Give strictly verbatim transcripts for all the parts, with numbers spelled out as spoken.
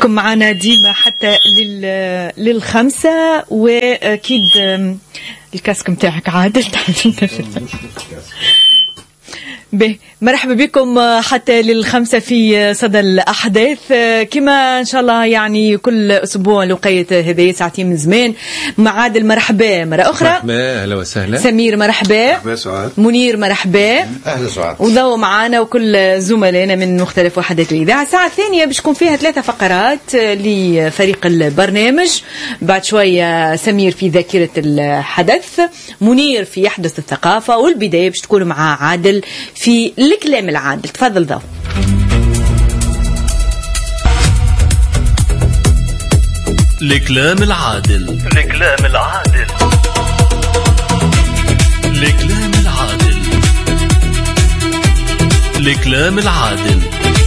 خليكم معنا ديما حتى لل... للخمسة. وأكيد الكاسك متاعك عادل. به مرحبا بكم حتى للخمسة في صدى الأحداث. كما إن شاء الله يعني كل أسبوع لقيت هذه ساعتين من زمان مع عادل. مرحبا مرة أخرى. مرحبا، أهلا وسهلا. سمير مرحبا. مرحبا سعاد. منير مرحبا. أهلا سعاد. وضو معانا وكل زملائنا من مختلف وحدات الإذاعة. الساعة الثانية باش تكون فيها ثلاثة فقرات لفريق البرنامج. بعد شوية سمير في ذاكرة الحدث، منير في يحدث الثقافة، والبداية باش تكونوا مع عادل في الكلام العادل. تفضل ضو. الكلام العادل. الكلام العادل. الكلام العادل. الكلام العادل.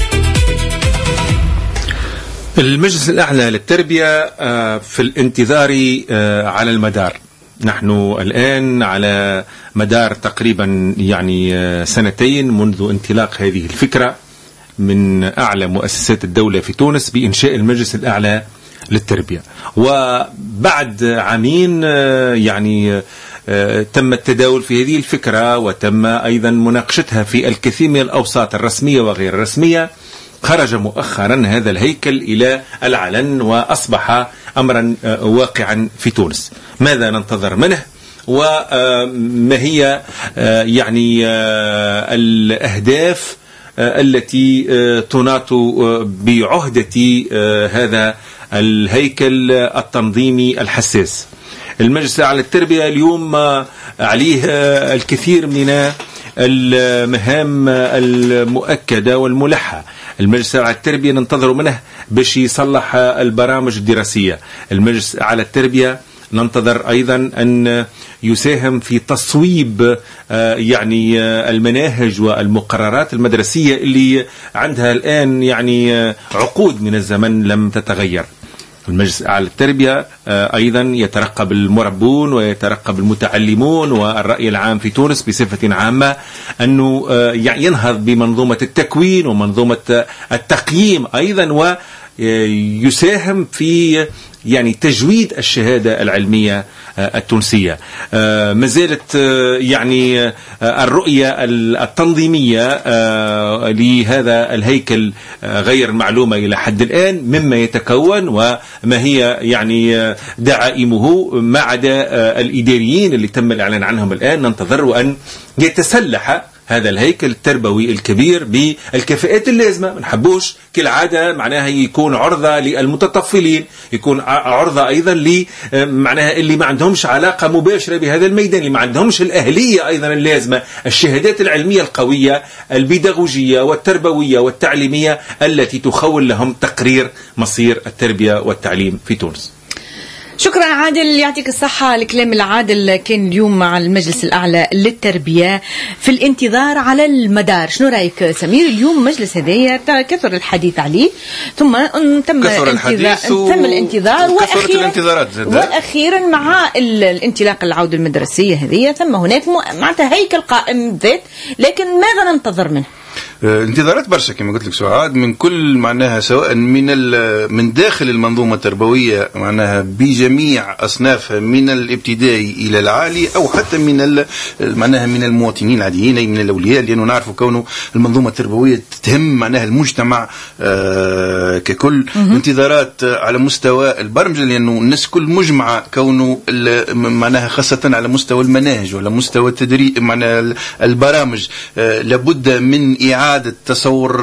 المجلس الأعلى للتربية في الانتظار على المدار. نحن الآن على مدار تقريبا يعني سنتين منذ انطلاق هذه الفكرة من أعلى مؤسسات الدولة في تونس بإنشاء المجلس الأعلى للتربية. وبعد عامين يعني تم التداول في هذه الفكرة وتم أيضا مناقشتها في الكثير من الأوساط الرسمية وغير الرسمية. خرج مؤخرا هذا الهيكل إلى العلن وأصبح أمرا واقعا في تونس. ماذا ننتظر منه وما هي يعني الأهداف التي تناط بعهدة هذا الهيكل التنظيمي الحساس؟ المجلس على التربية اليوم عليه الكثير من المهام المؤكدة والملحة. المجلس على التربية ننتظر منه باش يصلح البرامج الدراسية. المجلس على التربية ننتظر أيضا أن يساهم في تصويب يعني المناهج والمقررات المدرسية اللي عندها الآن يعني عقود من الزمن لم تتغير. المجلس على التربية أيضا يترقب المربون ويترقب المتعلمون والرأي العام في تونس بصفة عامة أنه ينهض بمنظومة التكوين ومنظومة التقييم أيضا، ويساهم في يعني تجويد الشهادة العلمية التونسية. ما زالت يعني الرؤية التنظيمية لهذا الهيكل غير معلومة إلى حد الآن مما يتكون وما هي يعني دعائمه، ما عدا الإداريين اللي تم الإعلان عنهم الآن. ننتظر أن يتسلح هذا الهيكل التربوي الكبير بالكفاءات اللازمة. ما نحبوش كالعادة معناها يكون عرضة للمتطفلين، يكون عرضة أيضا ل معناها اللي ما عندهمش علاقة مباشرة بهذا الميدان، اللي ما عندهمش الأهلية أيضا اللازمة، الشهادات العلمية القوية البيداغوجية والتربوية والتعليمية التي تخول لهم تقرير مصير التربية والتعليم في تونس. شكرا عادل، يعطيك الصحة. الكلام العادل كان اليوم مع المجلس الأعلى للتربية في الانتظار على المدار. شنو رأيك سمير؟ اليوم مجلس هدايا كثر الحديث عليه، ثم تم الانتظار تم الانتظار وأخيرا, وأخيرا مع الانطلاق العودة المدرسية هذه ثم هناك معناتها هيكل قائم ذات. لكن ماذا ننتظر منه؟ انتظارات برشا كما قلت لك سعاد، من كل معناها سواء من من داخل المنظومة التربوية معناها بجميع أصنافها من الابتدائي إلى العالي، أو حتى من معناها من المواطنين العاديين من الأولياء، لأنه نعرفوا كونه المنظومة التربوية تهم معناها المجتمع آه ككل. انتظارات على مستوى البرمجة، لأنه الناس كل مجمعة كونه معناها خاصة على مستوى المناهج وعلى مستوى التدريب معناها البرامج آه لابد من إعادة تصور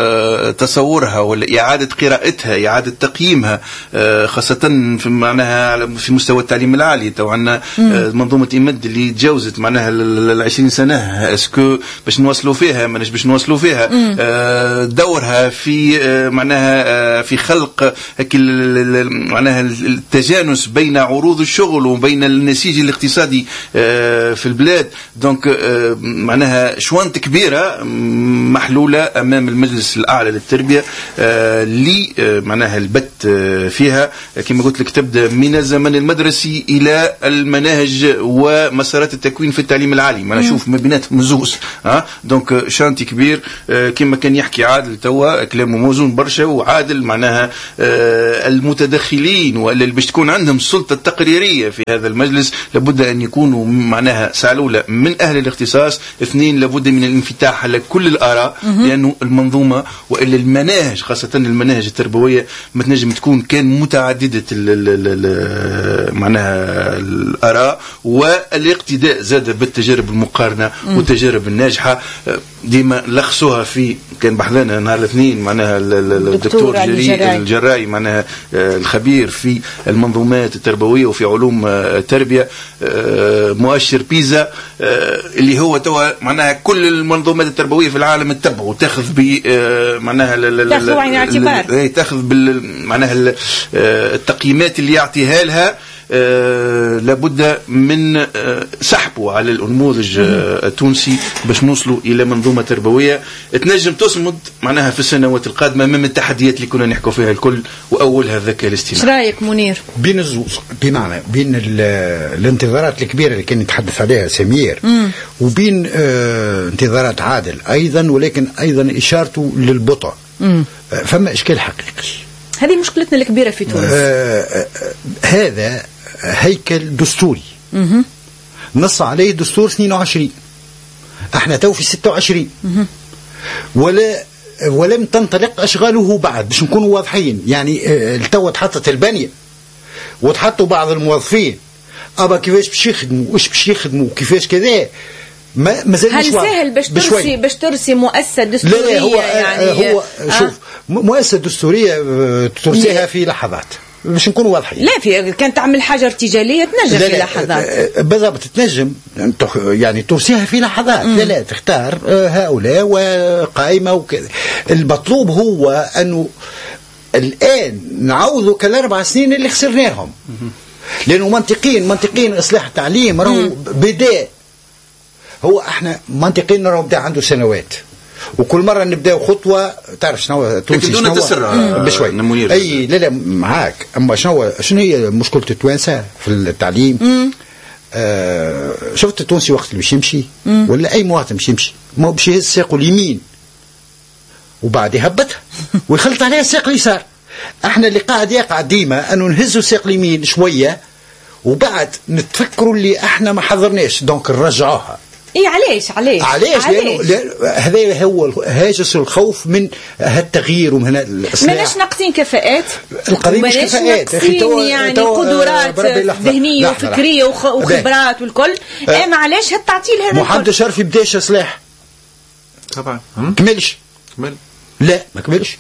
تصورها ولا إعادة قراءتها، إعادة تقييمها، خاصة في معناها في مستوى التعليم العالي. تو عندنا منظومة إمد اللي تجاوزت معناها العشرين سنة، اسكو باش نوصلوا فيها ماناش باش نوصلوا فيها. دورها في معناها في خلق معناها التجانس بين عروض الشغل وبين النسيج الاقتصادي في البلاد. دونك معناها شوانت كبيرة محلولة أمام المجلس الأعلى للتربية اللي معناها البت فيها كما قلت لك تبدأ من الزمن المدرسي إلى المناهج ومسارات التكوين في التعليم العالي. ما نشوف ما بيناتهم مزوز ها دونك شانتي كبير كما كان يحكي عادل توا كلامه موزون برشا. وعادل معناها المتدخلين واللي باش تكون عندهم السلطة التقريرية في هذا المجلس لابد أن يكونوا معناها سالولة من أهل الاختصاص. اثنين لابد من الانفتاح على كل الآراء لأنه المنظومة وإلا المناهج خاصة المناهج التربوية ما تنجم تكون كان متعددة ال ال ال معناها الآراء والاقتداء زاد بالتجارب المقارنة والتجارب الناجحة. ديما لخصوها في كان بحثنا نهار الاثنين معناها الدكتور جري الجراي معناها الخبير في المنظومات التربوية وفي علوم التربية مؤشر بيزا اللي هو توا معناها كل المنظومات التربوية في العالم تتبعه وتاخذ ب معناها تاخذ بعين الاعتبار تاخذ بال معناها التقييمات اللي يعطيها لها. آه لابد من آه سحبه على النموذج آه التونسي باش نوصلوا الى منظومه تربويه تنجم تصمد معناها في السنوات القادمه من التحديات اللي كنا نحكوا فيها الكل واولها الذكاء الاصطناعي. ايش رايك منير؟ بين الزوز بمعنى بين الانتظارات الكبيره اللي كان يتحدث عليها سمير مم. وبين آه انتظارات عادل ايضا ولكن ايضا اشارته للبطء آه فما اشكال حقيقي. هذه مشكلتنا الكبيره في تونس. آه آه هذا هيكل دستوري مه. نص عليه دستور اثنين وعشرين احنا تو في ستة وعشرين مه. ولا ولم تنطلق اشغاله بعد باش نكونوا واضحين. يعني التو تحطت البنيه وتحطوا بعض الموظفين ابا كيفاش باش يخدموا واش باش يخدموا كيفاش كذا ما مازال هل سهل باش ترسي باش ترسي مؤسسه دستوريه؟ لا لا هو يعني هو آه شوف مؤسسه دستوريه ترسيها في لحظات باش نكونوا واضحين. لا في كان تعمل حاجه ارتجاليه تنجم في لحظات بالضبط تنجم يعني ترسيها في لحظات. لا لا تختار هؤلاء وقائمه وكذا. المطلوب هو انه الان نعوضوا كالاربع سنين اللي خسرناهم لانه منطقيا منطقيا اصلاح التعليم راهو بدا هو احنا منطقيا راهو بدا عنده سنوات وكل مرة نبدأ خطوة تعرف شنو تونسي شنو بشوي أي لا لا معاك. أما شنو شنو هي مشكلة التوانسة في التعليم؟ آه شفت التونسي وقت اللي باش يمشي ولا أي مواطن باش يمشي ما باش يهز ساقه اليمين وبعد يهبطها ويخلط عليها الساق اليسار. احنا اللي قاعد يقع ديما أنه نهزوا الساق اليمين شوية وبعد نتفكروا اللي احنا ما حضرناش دونك نرجعوها. ايه علاش علاش علاش لانه هذا هو هاجس الخوف من هالتغيير ومن الاصلاح. ماناش ناقصين كفاءات القضيه مش كفاءات اخي يعني قدرات ذهنيه وفكريه وخبرات والكل اما علاش هالتعطيل هذا؟ محمد الشرفي بداش اصلاح طبعا كملش كمل لا ما كملش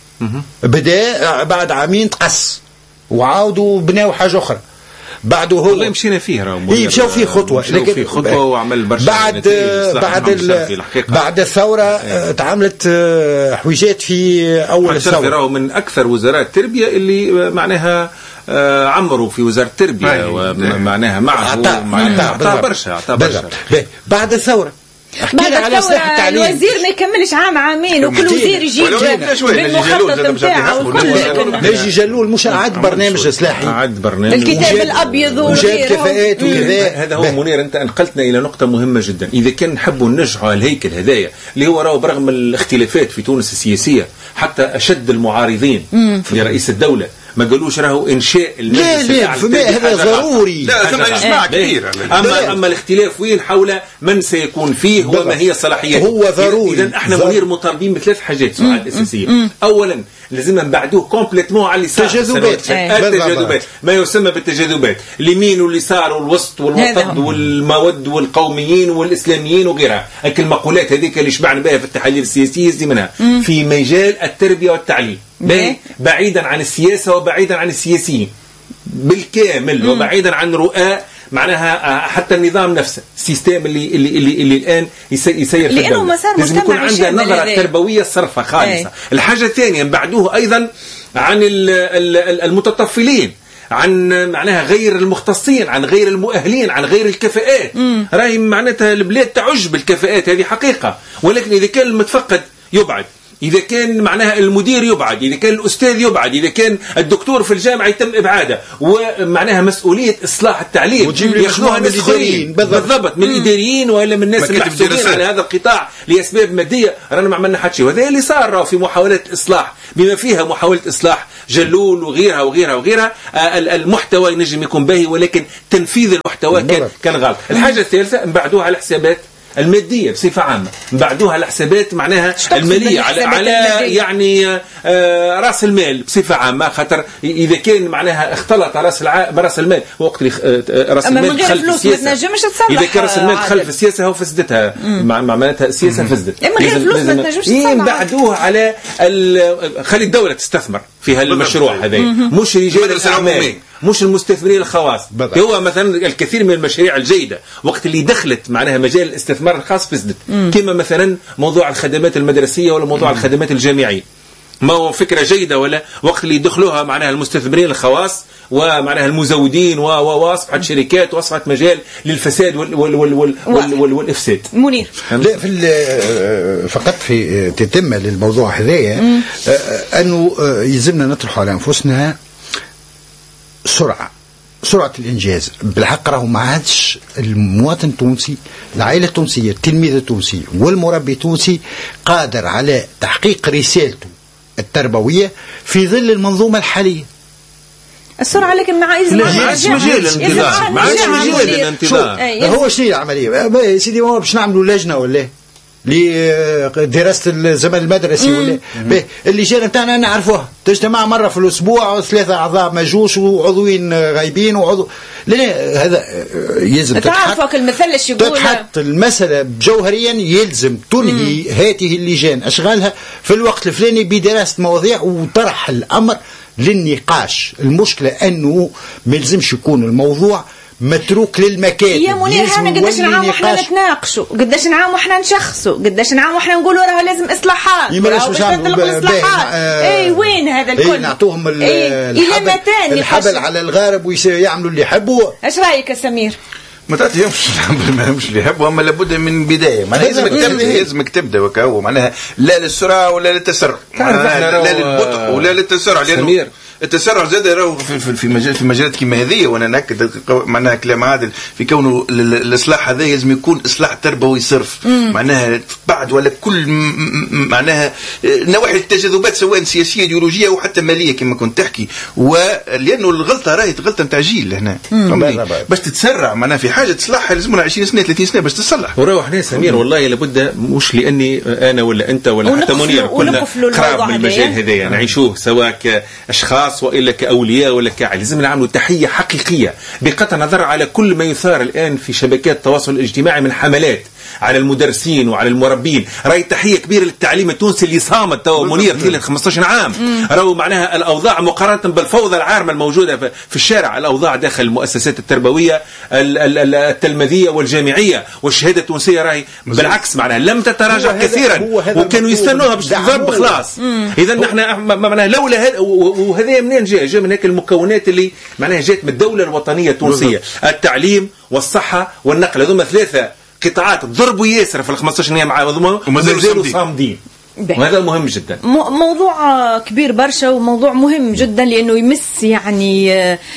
بدا بعد عامين تقص وعاودوا بناوا حاجه اخرى بعده هو والله مشينا فيه راه اي مشاو فيه خطوه لكن فيه خطوه وعمل برشا بعد بعد بعد الثوره تعاملت حويجات في اول الثوره راهو من اكثر وزراء التربيه اللي معناها عمروا في وزاره التربيه ومعناها معه معناها برشا برشا بعد الثوره بعد الثورة الوزير ما يكملش عام عامين وكل وزير يجي بالمخطط نتاعه وكل نجي جلول مش عاد برنامج اصلاحي عاد برنامج الكتاب الابيض وجاب كفاءات وكذا. هذا هو منير انت انقلتنا الى نقطه مهمه جدا. اذا كان نحبوا نرجعوا الهيكل هذايا اللي هو راهو برغم الاختلافات في تونس السياسيه حتى اشد المعارضين لرئيس الدوله ما قالوش راهو انشاء المجلس الاعلى هذا ضروري. لا ثم اجماع كبير. اما اما الاختلاف وين حول من سيكون فيه وما هي صلاحياته هو ضروري. اذا احنا منير مطالبين بثلاث حاجات سؤال اساسيه. اولا لازم نبعدوه كومبليتمون على اليسار التجاذبات التجاذبات ما يسمى بالتجاذبات اليمين واليسار والوسط والوسط والمود والقوميين والاسلاميين وغيرها. هيك المقولات هذيك اللي شبعنا بها في التحاليل السياسيه زي منها في مجال التربيه والتعليم بعيدا عن السياسه وبعيدا عن السياسيين بالكامل وبعيدا عن رؤى معناها حتى النظام نفسه السيستم اللي اللي اللي, اللي الان يسير في الدوله لازم يكون عندنا نظره تربويه صرفه خالصه. أي. الحاجه الثانيه بعدوه ايضا عن المتطفلين عن معناها غير المختصين عن غير المؤهلين عن غير الكفاءات. راهي معناتها البلاد تعج بالكفاءات هذه حقيقه ولكن اذا كان المتفقد يبعد، إذا كان معناها المدير يبعد، إذا كان الأستاذ يبعد، إذا كان الدكتور في الجامعة يتم إبعاده، ومعناها مسؤولية إصلاح التعليم ياخذوها من الآخرين بالضبط، من الإداريين ولا من الناس المحسوبين على هذا القطاع لأسباب مادية. رانا ما عملنا حتى شيء، وهذا اللي صار في محاولات الإصلاح بما فيها محاولة إصلاح جلول وغيرها وغيرها وغيرها. المحتوى ينجم يكون باهي ولكن تنفيذ المحتوى كان كان غلط. الحاجة الثالثة نبعدوها على الحسابات المادية بصفة عامة، بعدوها على حسابات معناها المالية على على يعني آه راس المال بصفة عامة، خاطر إذا كان معناها اختلط راس الع... راس المال وقت اللي آه راس المال دخل في السياسة، إذا كان راس المال دخل في السياسة هو فسدتها معناتها السياسة فسدت. من غير فلوس ما تنجمش تصلح. بعدوها على ال... خلي الدولة تستثمر في هالمشروع هذا، مش رجال الأعمال مش المستثمرين الخواص. هو مثلا الكثير من المشاريع الجيدة وقت اللي دخلت معناها مجال الاستثمار الخاص فسدت، كما مثلا موضوع الخدمات المدرسية ولا موضوع مم. الخدمات الجامعية، ما هو فكرة جيدة ولا وقت اللي يدخلوها معناها المستثمرين الخواص ومعناها المزودين واصبحت شركات واصبحت مجال للفساد وال وال وال وال وال وال والإفساد. منير لا في فقط في تتم للموضوع هذايا أنه يلزمنا نطرح على أنفسنا سرعة سرعة الإنجاز. بالحق راهو ما عادش المواطن التونسي، العائلة التونسية، التلميذ التونسي والمربي التونسي قادر على تحقيق رسالته التربوية في ظل المنظومة الحالية. السرعة لكن مع إذن ما عادش مجال الانتظار، ما عادش مجال الانتظار. هو شنو العملية سيدي؟ ما باش نعملوا لجنة ولا لدراسة الزمن المدرسي ولا اللجان نتاعنا نعرفوها تجتمع مرة في الأسبوع، ثلاثة أعضاء ما جوش وعضوين غايبين وعضو لا، هذا يلزم تعرفك المثلث يقول تتحط المسألة جوهريا، يلزم تنهي هذه اللجان أشغالها في الوقت الفلاني بدراسة مواضيع وطرح الأمر للنقاش. المشكلة أنه ما يلزمش يكون الموضوع متروك للمكاتب. يا منير احنا قداش نعاون احنا نتناقشوا، قداش نعاون احنا نشخصوا، قداش نعاون احنا نقولوا راه لازم اصلاحات، راهو باش نطلقوا اصلاحات. اي وين هذا الكل؟ اي نعطوهم الحبل, الحبل على الغارب ويعملوا اللي يحبوا. ايش رايك يا سمير؟ ما تعطيهمش مش اللي يحبوا، اما لابد من بدايه. معناها لازمك تبدا لازمك تبدا وكهو معناها لا للسرعه ولا للتسرع، لا للبطء ولا للتسرع، لانه التسرع زاد راهو في في مجال في مجالات كيما هذه. وانا ناكد معناها كلام عادل في كونه الاصلاح هذا لازم يكون اصلاح تربوي صرف، معناها بعد ولا كل معناها نواحي التجاذبات سواء سياسيه ايديولوجيه او حتى ماليه كما كنت تحكي. ولانه الغلطه راهي غلطه نتاع جيل هنا باش تتسرع معناها في حاجه تصلحها لازمنا عشرين سنه ثلاثين سنه باش تصلح. وراهو احنا سمير والله لابد، مش لاني انا ولا انت ولا حتى منير كلنا قراب من المجال هذا نعيشوه سواء كاشخاص والا كاولياء ولا كعائله، لازم نعملوا تحيه حقيقيه بقطع النظر على كل ما يثار الان في شبكات التواصل الاجتماعي من حملات على المدرسين وعلى المربين. راهي تحيه كبيره للتعليم التونسي اللي صامت تو منير طيله خمسة عشر عام. راهو معناها الاوضاع مقارنه بالفوضى العارمه الموجوده في الشارع، الاوضاع داخل المؤسسات التربويه التلميذيه والجامعيه والشهاده التونسيه راهي بالعكس معناها لم تتراجع كثيرا، وكانوا يستنوها باش تضرب خلاص. اذا نحن معناها لولا هذا، وهذا منين جاء؟ جاء من هيك المكونات اللي معناها جات من الدوله الوطنيه التونسيه، التعليم والصحه والنقل، هذوما ثلاثه قطاعات ضربوا ياسر في ال خمسة عشر مع ومازالوا صامدين. وهذا مهم جدا، موضوع كبير برشا وموضوع مهم جدا لأنه يمس يعني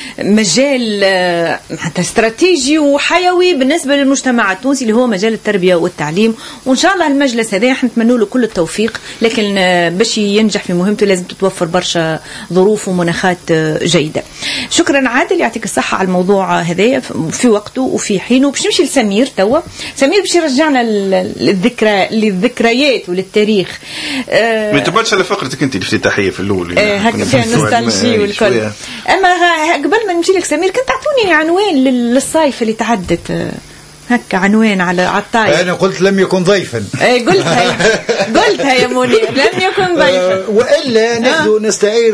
مجال حتى استراتيجي وحيوي بالنسبة للمجتمع التونسي اللي هو مجال التربية والتعليم. وإن شاء الله المجلس هذا احنا نتمنى له كل التوفيق، لكن باش ينجح في مهمته لازم تتوفر برشا ظروف ومناخات جيدة. شكرا عادل، يعطيك الصحة على الموضوع هذا في وقته وفي حينه. باش نمشي لسمير توا. سمير باش يرجعنا للذكرى للذكريات وللتاريخ. أه ما تبعدش على فقرتك انت الافتتاحيه في الاول أه هكا فيها نوستالجي والكل. اما قبل ما نمشي لك سمير، كنت تعطوني عنوان للصيف اللي تعدت هكا، عنوان على عطايا. انا قلت لم يكن ضيفا. اي قلتها قلتها يا منير لم يكن ضيفا. أه والا نبدو نستعير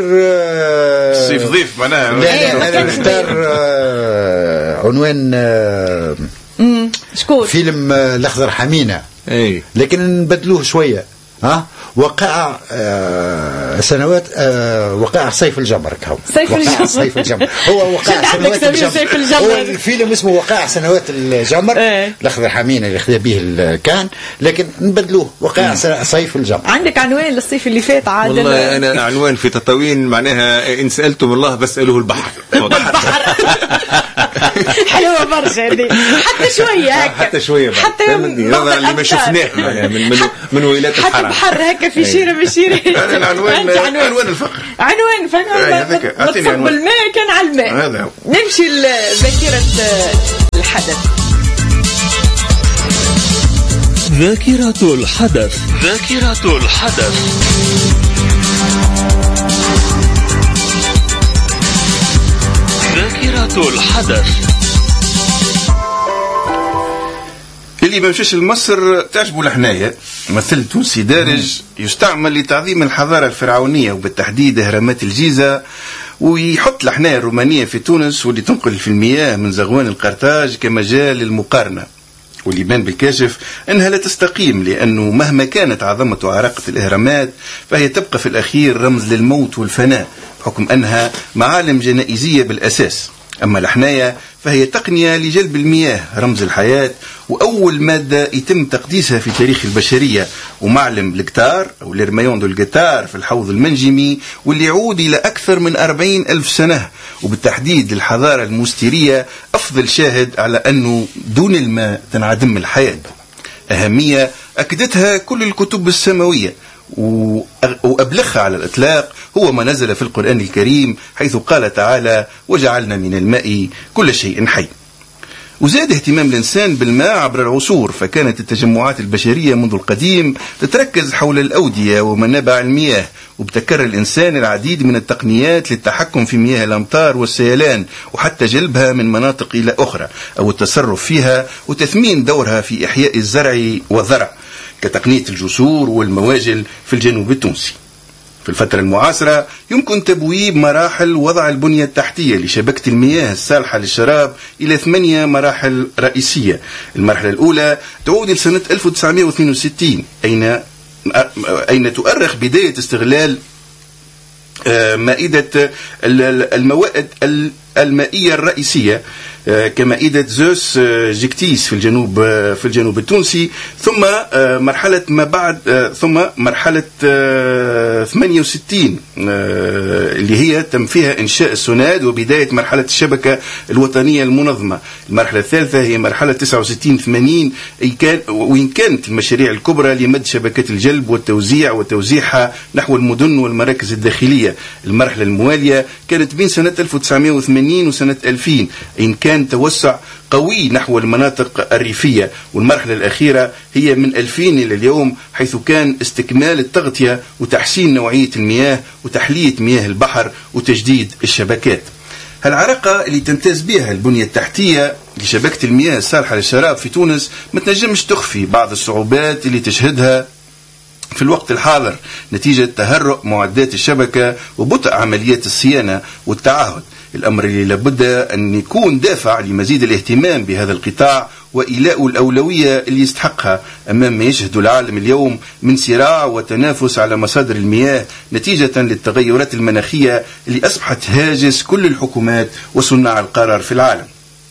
الصيف ضيف معناها. انا نختار أه عنوان أه شكون؟ فيلم الاخضر حمينه، اي لكن نبدلوه شويه ها وقع آه سنوات آه وقع صيف الجمر كهو صيف الجمر صيف الجمر هو وقع سنوات الجمر صيف الجمر هو الفيلم اسمه وقع سنوات الجمر ايه. الاخضر حمينه اللي خذا به كان لكن نبدلوه وقع صيف الجمر. عندك عنوان للصيف اللي فات عادل؟ والله انا عنوان في تطاوين معناها ان سالتم الله بساله البحر. حلوه برشا هذه حتى شويه هكا حتى شويه حتى نظرا اللي ما شفناه من من من ولايات الحرم حتى بحر هكا في شيره بشيره. العنوان عنوان الفقر عنوان فقر متصب الماء كان على الماء. نمشي لذاكره الحدث. ذاكرة الحدث ذاكرة الحدث ذاكرة الحدث. اللي ما مشاش لمصر تعجبوا الحناية مثل تونسي دارج يستعمل لتعظيم الحضارة الفرعونية وبالتحديد أهرامات الجيزة، ويحط الحناية الرومانية في تونس واللي تنقل في المياه من زغوان القرطاج كمجال للمقارنة، واللي بان بالكاشف أنها لا تستقيم، لأنه مهما كانت عظمة وعراقة الأهرامات فهي تبقى في الأخير رمز للموت والفناء بحكم أنها معالم جنائزية بالأساس. أما الحناية فهي تقنية لجلب المياه رمز الحياة وأول مادة يتم تقديسها في تاريخ البشرية، ومعلم القطار أو ليرميون دو القطار في الحوض المنجمي واللي يعود إلى أكثر من أربعين ألف سنة، وبالتحديد للحضارة المستيرية أفضل شاهد على أنه دون الماء تنعدم الحياة. أهمية أكدتها كل الكتب السماوية، وأبلغها على الإطلاق هو ما نزل في القرآن الكريم حيث قال تعالى وجعلنا من الماء كل شيء حي. وزاد اهتمام الإنسان بالماء عبر العصور، فكانت التجمعات البشرية منذ القديم تتركز حول الأودية ومنابع المياه، وابتكر الإنسان العديد من التقنيات للتحكم في مياه الأمطار والسيلان وحتى جلبها من مناطق إلى أخرى أو التصرف فيها وتثمين دورها في إحياء الزرع والذرع كتقنية الجسور والمواجل في الجنوب التونسي. في الفترة المعاصرة يمكن تبويب مراحل وضع البنية التحتية لشبكة المياه الصالحة للشراب إلى ثمانية مراحل رئيسية. المرحلة الأولى تعود إلى سنة ألف وتسعمائة واثنين وستين أين أين تؤرخ بداية استغلال مائدة المواد المائية الرئيسية كمائدة زوس جيكتيس في الجنوب في الجنوب التونسي، ثم مرحلة ما بعد ثم مرحلة ثمانية وستين اللي هي تم فيها إنشاء السوناد وبداية مرحلة الشبكة الوطنية المنظمة. المرحلة الثالثة هي مرحلة تسعة وستين ثمانين وإن كانت المشاريع الكبرى لمد شبكة الجلب والتوزيع وتوزيعها نحو المدن والمراكز الداخلية. المرحلة الموالية كانت بين سنة ألف وتسعمائة وثمانين وسنة ألفين إن كان توسع قوي نحو المناطق الريفية، والمرحلة الأخيرة هي من ألفين إلى اليوم حيث كان استكمال التغطية وتحسين نوعية المياه وتحلية مياه البحر وتجديد الشبكات. هالعراقة اللي تمتاز بها البنية التحتية لشبكة المياه الصالحة للشراب في تونس ما تنجمش تخفي بعض الصعوبات اللي تشهدها في الوقت الحاضر نتيجة تهرؤ معدات الشبكة وبطء عمليات الصيانة والتعهد، الأمر اللي لابد أن يكون دافع لمزيد الاهتمام بهذا القطاع وإيلاء الأولوية اللي يستحقها أمام ما يشهد العالم اليوم من صراع وتنافس على مصادر المياه نتيجة للتغيرات المناخية اللي أصبحت هاجس كل الحكومات وصناع القرار في العالم.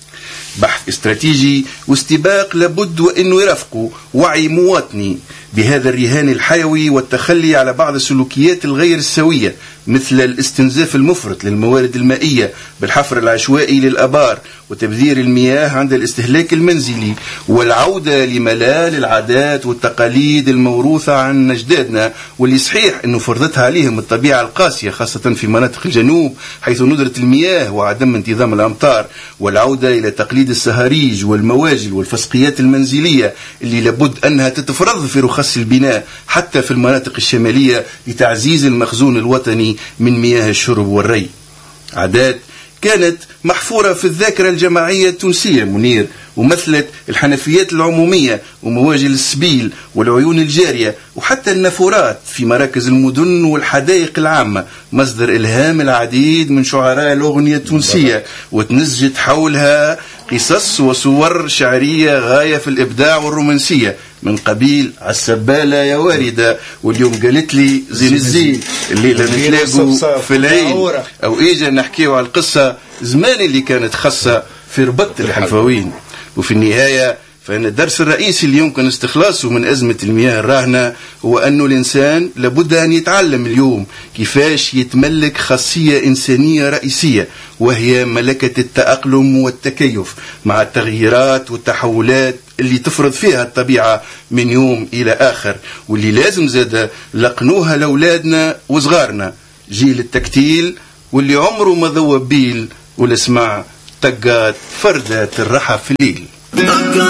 بحث استراتيجي واستباق لابد وأنه يرافقوا وعي مواطني بهذا الرهان الحيوي والتخلي على بعض السلوكيات الغير السوية مثل الاستنزاف المفرط للموارد المائية بالحفر العشوائي للآبار وتبذير المياه عند الاستهلاك المنزلي والعودة لملال العادات والتقاليد الموروثة عن أجدادنا واللي صحيح أنه فرضتها عليهم الطبيعة القاسية خاصة في مناطق الجنوب حيث ندرة المياه وعدم انتظام الأمطار، والعودة إلى تقليد السهاريج والمواجل والفسقيات المنزلية اللي لابد أنها تتفرض في رخص البناء حتى في المناطق الشمالية لتعزيز المخزون الوطني من مياه الشرب والري. عادات كانت محفورة في الذاكرة الجماعية التونسية منير، ومثلت الحنفيات العمومية ومواجل السبيل والعيون الجارية وحتى النافورات في مراكز المدن والحدائق العامة مصدر إلهام العديد من شعراء الأغنية التونسية، وتنسجت حولها قصص وصور شعرية غاية في الإبداع والرومانسية من قبيل عالسبالة يا واردة، واليوم قالت لي زين الزين الليلة نتلاقوا في العين، أو إيجا نحكيو على القصة زمان اللي كانت خاصة في ربط الحلفاوين. وفي النهاية فإن الدرس الرئيسي اللي يمكن استخلاصه من أزمة المياه الراهنة هو أنه الإنسان لابد أن يتعلم اليوم كيفاش يتملك خاصية إنسانية رئيسية، وهي ملكة التأقلم والتكيف مع التغييرات والتحولات اللي تفرض فيها الطبيعة من يوم إلى آخر، واللي لازم زادة لقنوها لأولادنا وصغارنا، جيل التكتيل واللي عمره ما ذوب بيل، والاسمع طقات فردة الرحى في الليل.